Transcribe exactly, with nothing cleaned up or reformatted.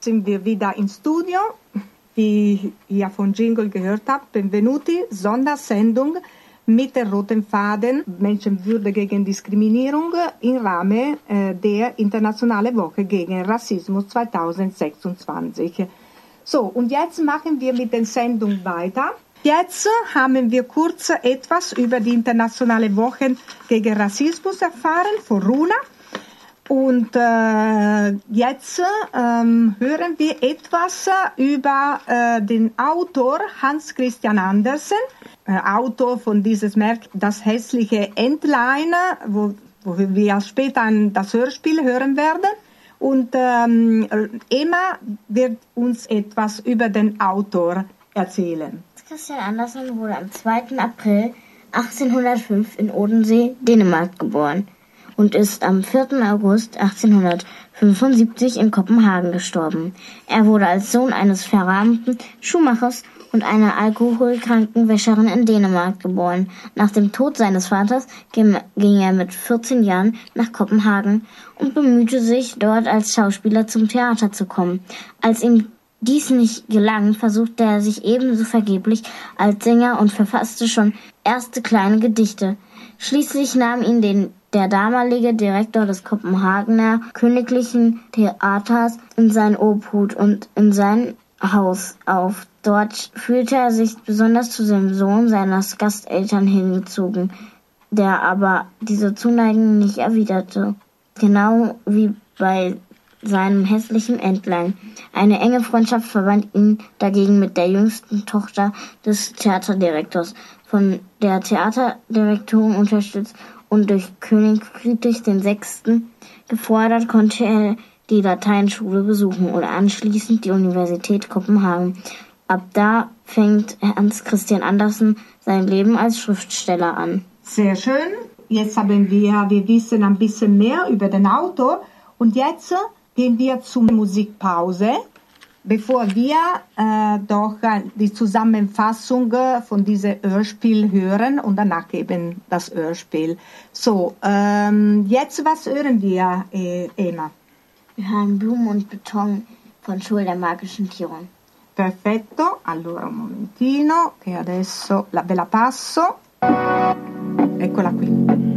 sind wir wieder im Studio. Wie ihr von Jingle gehört habt, Benvenuti, Sondersendung mit der roten Faden Menschenwürde gegen Diskriminierung im Rahmen äh, der Internationalen Woche gegen Rassismus zweitausendsechsundzwanzig. So, und jetzt machen wir mit der Sendung weiter. Jetzt haben wir kurz etwas über die Internationale Woche gegen Rassismus erfahren von Runa. Und äh, jetzt ähm, hören wir etwas über äh, den Autor Hans Christian Andersen, äh, Autor von dieses Werk Das hässliche Entlein, wo, wo wir später das Hörspiel hören werden. Und ähm, Emma wird uns etwas über den Autor erzählen. Christian Andersen wurde am zweiten April achtzehnhundertfünf in Odensee, Dänemark geboren und ist am vierten August achtzehnhundertfünfundsiebzig in Kopenhagen gestorben. Er wurde als Sohn eines verarmten Schuhmachers und einer alkoholkranken Wäscherin in Dänemark geboren. Nach dem Tod seines Vaters ging er mit vierzehn Jahren nach Kopenhagen und bemühte sich, dort als Schauspieler zum Theater zu kommen. Als ihm dies nicht gelang, versuchte er sich ebenso vergeblich als Sänger und verfasste schon erste kleine Gedichte. Schließlich nahm ihn den der damalige Direktor des Kopenhagener Königlichen Theaters in sein Obhut und in sein Haus auf. Dort fühlte er sich besonders zu dem Sohn seines Gasteltern hingezogen, der aber diese Zuneigung nicht erwiderte. Genau wie bei seinem hässlichen Entlein. Eine enge Freundschaft verband ihn dagegen mit der jüngsten Tochter des Theaterdirektors, von der Theaterdirektorin unterstützt und durch König Friedrich der Sechste gefordert, konnte er die Lateinschule besuchen und anschließend die Universität Kopenhagen. Ab da fängt Hans Christian Andersen sein Leben als Schriftsteller an. Sehr schön. Jetzt haben wir, wir wissen ein bisschen mehr über den Autor und jetzt gehen wir zur Musikpause, bevor wir äh, doch die Zusammenfassung von diesem Hörspiel hören und danach eben das Hörspiel. So, ähm, jetzt was hören wir, äh, Emma? Wir hören Blumen und Beton von Schul der magischen Tiere. Perfetto, allora un momentino che adesso la, ve la passo. Eccola qui.